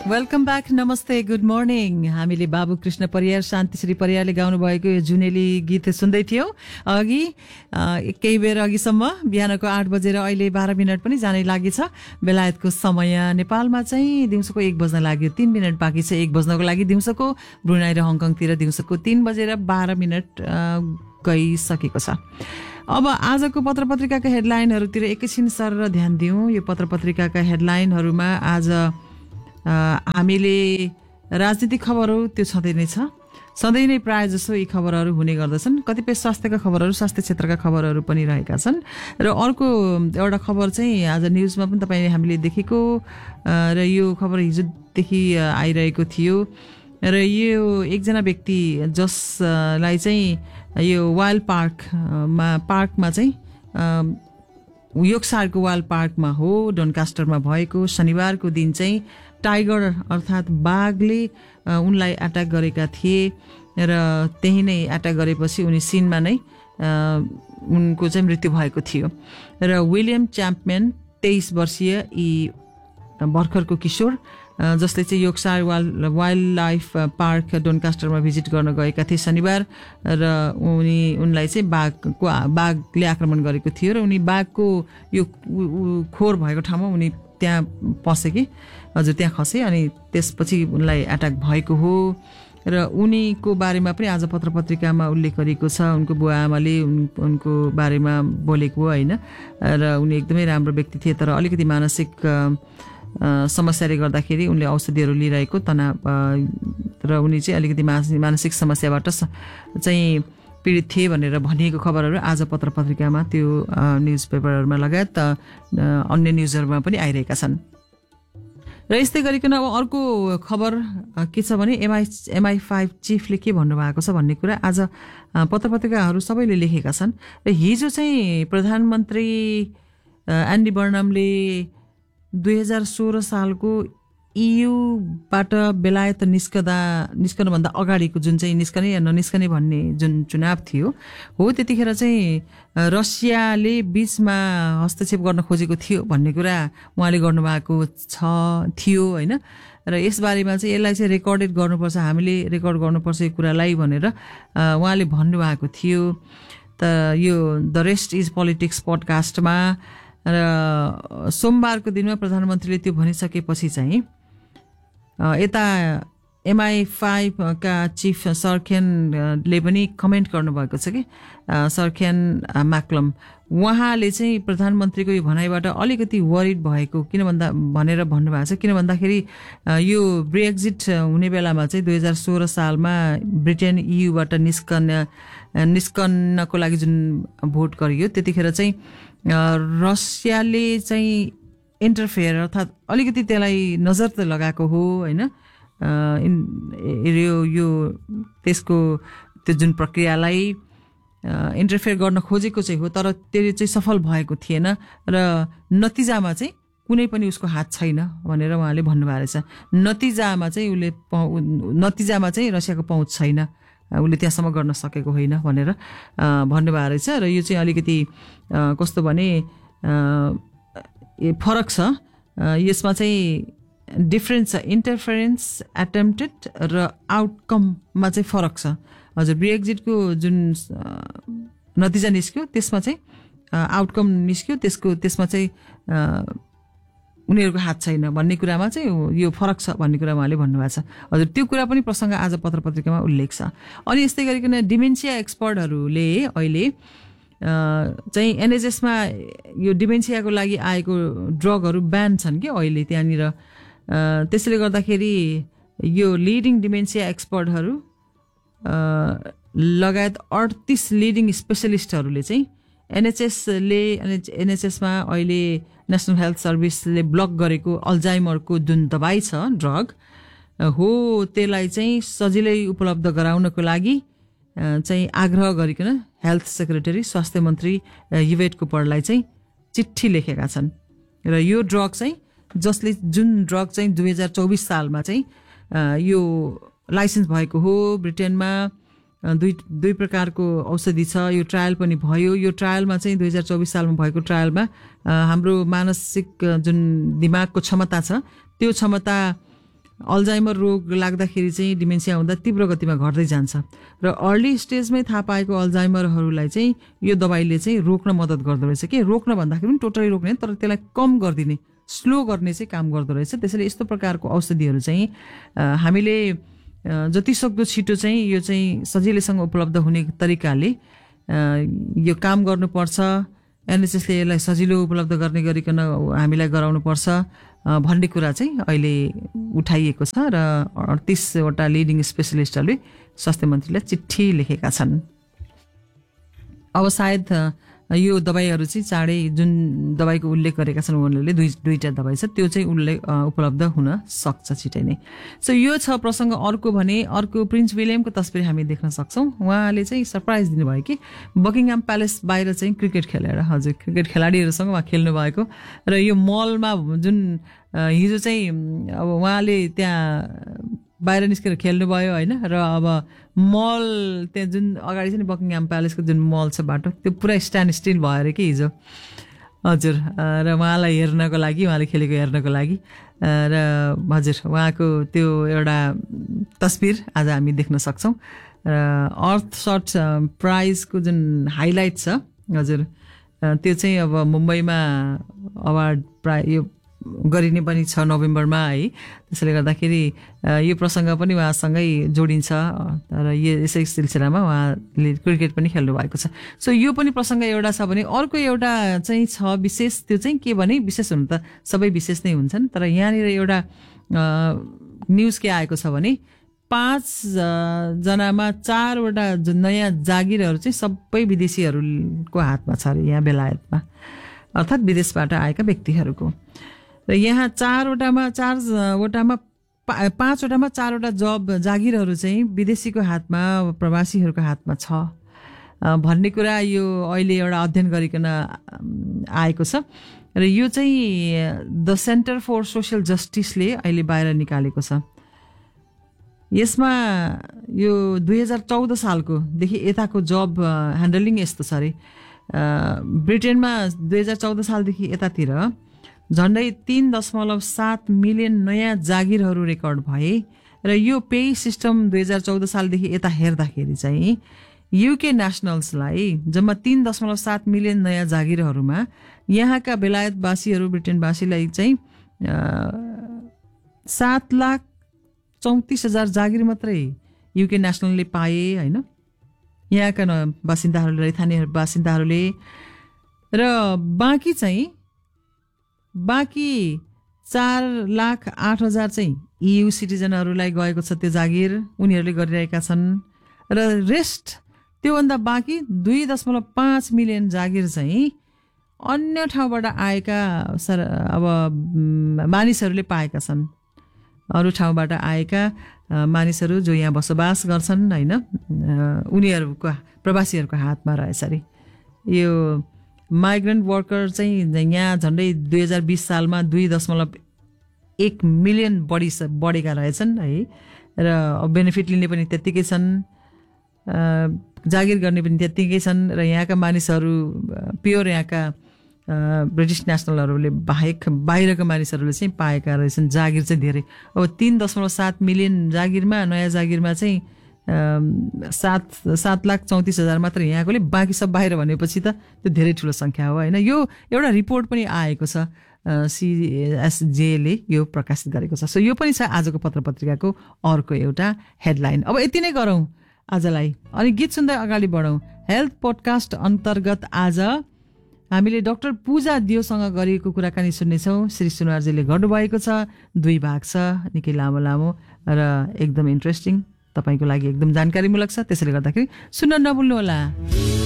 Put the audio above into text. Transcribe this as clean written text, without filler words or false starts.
Welcome back, नमस्ते, good morning. हामीले बाबु कृष्ण परियार, शान्तिश्री परियारले गाउनु भएको यो जुनेली गीत सुन्दै थियौँ। अघि केही बेर अघिसम्म बिहानको 8 बजेर अहिले 12 मिनट पनि जानै लागेछ। बेलायतको समय नेपालमा चाहिँ दिउँसोको 1 बज्न लाग्यो, 3 मिनट बाँकी छ 1 बज्नको लागि। दिउँसोको ब्रुनाई र हङकङतिर दिउँसोको 3 बजेर 12 मिनट गइसकेको छ। अब आजको पत्र पत्रिकाका हेडलाइनहरूतिर एकैछिन सर ध्यान दिउँ। यो पत्र पत्रिकाका हेडलाइनहरूमा आज हामीले राजनीतिक खबरहरू त्यो छँदै नै छ। सधैँ नै प्रायः जसो यी खबरहरू हुने गर्दछन्। कतिपय स्वास्थ्यका खबरहरू, स्वास्थ्य क्षेत्रका खबरहरू पनि रहेका छन्। र अर्को एउटा खबर चाहिँ आज न्युजमा पनि तपाईँले हामीले देखेको र यो खबर हिजोदेखि आइरहेको थियो। र यो एकजना व्यक्ति जसलाई चाहिँ यो वाइल्ड पार्कमा चाहिँ योक्सारको वाइल्ड पार्कमा हो, डोनकास्टरमा भएको शनिबारको दिन चाहिँ टाइगर अर्थात् बाघले उनलाई अट्याक गरेका थिए र त्यही नै अट्याक गरेपछि उनी सिनमा नै उनको चाहिँ मृत्यु भएको थियो। र विलियम च्याम्पम्यान 23 वर्षीय यी भर्खरको किशोर जसले चाहिँ योक्सार वाइल्ड लाइफ पार्क डोनकास्टरमा भिजिट गर्न गएका थिए शनिबार, र उनलाई चाहिँ बाघले आक्रमण गरेको थियो र उनी बाघको यो खोर भएको ठाउँमा उनी त्यहाँ पसे कि हजुर त्यहाँ खसे, अनि त्यसपछि उनलाई अट्याक भएको हो। र उनीको बारेमा पनि आज पत्र पत्रिकामा उल्लेख गरेको छ। उनको बुवा आमाले उनको बारेमा बोलेको हो होइन। र उनी एकदमै राम्रो व्यक्ति थिए, तर अलिकति मानसिक समस्याले गर्दाखेरि उनले औषधिहरू लिइरहेको तनाव र उनी चाहिँ अलिकति मानसिक समस्याबाट चाहिँ पीडित थिए भनेर भनिएको खबरहरू आज पत्र पत्रिकामा त्यो न्युज पेपरहरूमा लगायत अन्य न्युजहरूमा पनि आइरहेका छन्। र यस्तै गरिकन अब अर्को खबर के छ भने MI5 चिफले के भन्नुभएको छ भन्ने कुरा आज पत्र पत्रिकाहरू सबैले लेखेका छन्। र हिजो चाहिँ प्रधानमन्त्री एन्डी बर्नमले 2016 सालको EUबाट बेलायत निस्कनुभन्दा अगाडिको जुन चाहिँ निस्कने या ननिस्कने भन्ने जुन चुनाव थियो हो, त्यतिखेर चाहिँ रसियाले बीचमा हस्तक्षेप गर्न खोजेको थियो भन्ने कुरा उहाँले गर्नुभएको थियो होइन। र यसबारेमा चाहिँ यसलाई चाहिँ रेकर्डेड गर्नुपर्छ, हामीले रेकर्ड गर्नुपर्छ यो कुरालाई भनेर उहाँले भन्नुभएको थियो। त यो द रेस्ट इज पोलिटिक्स पडकास्टमा र सोमबारको दिनमा प्रधानमन्त्रीले त्यो भनिसकेपछि चाहिँ यता MI5 का चिफ सर्खेनले पनि कमेन्ट गर्नुभएको छ कि सर्खेन म्याक्लम, उहाँले चाहिँ प्रधानमन्त्रीको यो भनाइबाट अलिकति वरिड भएको भनेर भन्नुभएको छ। किन भन्दाखेरि यो ब्रेक्जिट हुने बेलामा चाहिँ 2016 सालमा ब्रिटेन EUबाट निस्कनको लागि जुन भोट गरियो त्यतिखेर चाहिँ रसियाले चाहिँ इन्टरफेयर अर्थात् अलिकति त्यसलाई नजर त लगाएको हो होइन। यो त्यसको त्यो जुन प्रक्रियालाई इन्टरफेयर गर्न खोजेको चाहिँ हो, तर त्यो चाहिँ सफल भएको थिएन र नतिजामा चाहिँ कुनै पनि उसको हात छैन भनेर उहाँले भन्नुभएको रहेछ। नतिजामा चाहिँ रसियाको पहुँच छैन, उसले त्यहाँसम्म गर्न सकेको होइन भनेर भन्नुभएको रहेछ। र यो चाहिँ अलिकति कस्तो भने फरक छ, यसमा चाहिँ डिफरेन्स छ। इन्टरफेरेन्स एटेम्प्टेड र आउटकममा चाहिँ फरक छ। हजुर ब्रेक्जिटको जुन नतिजा निस्क्यो त्यसमा चाहिँ आउटकम निस्क्यो, त्यसमा चाहिँ उनीहरूको हात छैन भन्ने कुरामा चाहिँ यो फरक छ भन्ने कुरा उहाँले भन्नुभएको छ। हजुर त्यो कुरा पनि प्रसङ्ग आज पत्र पत्रिकामा उल्लेख छ। अनि यस्तै गरिकन डिमेन्सिया एक्सपर्टहरूले अहिले चाहिँ NHSमा यो डिमेन्सियाको लागि आएको ड्रगहरू ब्यान छन् कि अहिले त्यहाँनिर। त्यसले गर्दाखेरि यो लिडिङ डिमेन्सिया एक्सपर्टहरू लगायत 38 लिडिङ स्पेसलिस्टहरूले चाहिँ NHSमा अहिले नेसनल हेल्थ सर्भिसले ब्लक गरेको अल्जाइमरको जुन दबाई छ ड्रग हो, त्यसलाई चाहिँ सजिलै उपलब्ध गराउनको लागि चाहिँ आग्रह गरिकन हेल्थ सेक्रेटरी स्वास्थ्य मन्त्री युवेट कुपरलाई चाहिँ चिठी लेखेका छन्। र यो ड्रग चाहिँ जुन ड्रग चाहिँ 2024 सालमा चाहिँ यो लाइसेन्स भएको हो ब्रिटेनमा, दुई प्रकारको औषधि छ। यो ट्रायल पनि भयो। यो ट्रायलमा चाहिँ 2024 सालमा भएको ट्रायलमा हाम्रो मानसिक जुन दिमागको क्षमता छ त्यो क्षमता अल्जाइमर रोग लाग्दाखेरि चाहिँ डिमेन्सिया हुँदा तीव्र गतिमा घट्दै जान्छ र अर्ली स्टेजमै थाहा पाएको अल्जाइमरहरूलाई चाहिँ यो दबाईले चाहिँ रोक्न मद्दत गर्दो रहेछ के रोक्न भन्दाखेरि पनि टोटली रोक्ने तर त्यसलाई कम गरिदिने स्लो गर्ने चाहिँ काम गर्दो रहेछ त्यसैले यस्तो प्रकारको औषधिहरू चाहिँ हामीले जतिसक्दो छिटो चाहिँ यो चाहिँ सजिलैसँग उपलब्ध हुने तरिकाले यो काम गर्नुपर्छ एनएचएसले यसलाई सजिलो उपलब्ध गर्ने गरिकन हामीलाई गराउनुपर्छ भन्ने कुरा चाहिँ अहिले उठाइएको छ र 38वटा लिडिङ स्पेशलिस्टहरूले स्वास्थ्य मन्त्रीलाई चिठी लेखेका छन्। अब सायद यो दबाईहरू चाहिँ चाँडै जुन दबाईको उल्लेख गरेका छन् उनीहरूले दुईटा दबाई छ त्यो चाहिँ उपलब्ध हुन सक्छ छिटै नै। सो यो छ प्रसङ्ग। अर्को प्रिन्स विलियमको तस्बिर हामी देख्न सक्छौँ। उहाँले चाहिँ सरप्राइज दिनुभयो कि बकिङहाम प्यालेस बाहिर चाहिँ क्रिकेट खेलेर हजुर क्रिकेट खेलाडीहरूसँग उहाँ खेल्नु भएको र यो मलमा जुन हिजो चाहिँ अब उहाँले त्यहाँ बाहिर निस्केर खेल्नुभयो होइन र अब मल त्यहाँ जुन अगाडि चाहिँ बकिङहाम प्यालेसको जुन मल छ बाटो त्यो पुरा स्ट्यान्ड स्टिल भयो अरे कि हिजो हजुर र उहाँलाई हेर्नको लागि उहाँले खेलेको हेर्नको लागि र हजुर उहाँको त्यो एउटा तस्बिर आज हामी देख्न सक्छौँ र अर्थ सर्ट प्राइजको जुन हाइलाइट छ हजुर त्यो चाहिँ अब मुम्बईमा अवार्ड यो गरिने पनि छ नोभेम्बरमा है त्यसैले गर्दाखेरि यो प्रसङ्ग पनि उहाँसँगै जोडिन्छ र यसै सिलसिलामा उहाँले क्रिकेट पनि खेल्नु भएको छ। सो यो पनि प्रसङ्ग एउटा छ भने अर्को एउटा चाहिँ छ विशेष त्यो चाहिँ के भने विशेष हुनु त सबै विशेष नै हुन्छन् तर यहाँनिर एउटा न्युज के आएको छ भने 5 जनामा 4वटा नयाँ जागिरहरू चाहिँ सबै विदेशीहरूको हातमा छ अरे यहाँ बेलायतमा अर्थात् विदेशबाट आएका व्यक्तिहरूको र यहाँ 5वटामा 4वटा जब जागिरहरू चाहिँ विदेशीको हातमा प्रवासीहरूको हातमा छ भन्ने कुरा यो अहिले एउटा अध्ययन गरिकन आएको छ र यो चाहिँ द सेन्टर फर सोसल जस्टिसले अहिले बाहिर निकालेको छ। यसमा यो 2014 सालकोदेखि यताको जब ह्यान्डलिङ यस्तो छ अरे ब्रिटेनमा 2014 सालदेखि यतातिर झन्डै 3.7 मिलियन नयाँ जागिरहरू रेकर्ड भए र यो पे सिस्टम 2014 सालदेखि यता हेर्दाखेरि चाहिँ युके नेसनल्सलाई जम्मा 3.7 मिलियन नयाँ जागिरहरूमा यहाँका बेलायतवासीहरू ब्रिटेनवासीलाई चाहिँ 7,34,000 जागिर मात्रै युके नेसनलले पाए होइन यहाँका बासिन्दाहरूले स्थानीय बासिन्दाहरूले र बाँकी 4,08,000 चाहिँ EU सिटिजनहरूलाई गएको छ त्यो जागिर उनीहरूले गरिरहेका छन् र रेस्ट त्योभन्दा बाँकी 2.5 मिलियन जागिर चाहिँ अन्य ठाउँबाट आएका अब मानिसहरूले पाएका छन्। अरू ठाउँबाट आएका मानिसहरू जो यहाँ बसोबास गर्छन् होइन उनीहरूको प्रवासीहरूको हातमा रहेछ अरे यो माइग्रेन्ट वर्कर चाहिँ यहाँ झन्डै 2020 सालमा 2.1 मिलियन बढेका रहेछन् है र बेनिफिट लिने पनि त्यत्तिकै छन् जागिर गर्ने पनि त्यत्तिकै छन् र यहाँका मानिसहरू प्योर यहाँका ब्रिटिस नेसनलहरूले बाहेक बाहिरका मानिसहरूले चाहिँ पाएका रहेछन् जागिर चाहिँ धेरै। अब 3.7 मिलियन जागिरमा नयाँ जागिरमा चाहिँ 7,34,000 मात्र यहाँकोले बाँकी सब बाहिर भनेपछि त त्यो धेरै ठुलो सङ्ख्या हो होइन। यो एउटा रिपोर्ट पनि आएको छ CSJले यो प्रकाशित गरेको छ। सो यो पनि छ आजको पत्र पत्रिकाको अर्को एउटा हेडलाइन। अब यति नै गरौँ आजलाई अनि गीत सुन्दै अगाडि बढौँ। हेल्थ पोडकास्ट अन्तर्गत आज हामीले डाक्टर पूजा दियोसँग गरेको कुराकानी सुन्नेछौँ। श्री सुनवारजीले गर्नुभएको छ 2 भाग छ निकै लामो र एकदम इन्ट्रेस्टिङ तपाईँको लागि एकदम जानकारीमूलक छ त्यसैले गर्दाखेरि सुन्न नभुल्नुहोला।